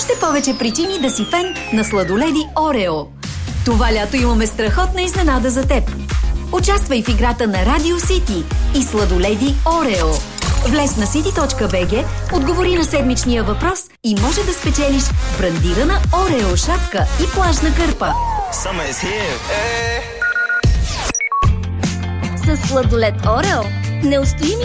Още повече причини да си фен на сладоледи Орео. Това лято имаме страхотна изненада за теб. Участвай в играта на Радио Сити и сладоледи Орео. Влез на city.bg, отговори на седмичния въпрос и може да спечелиш брандирана Орео шапка и плажна кърпа. С сладолед Орео неустоими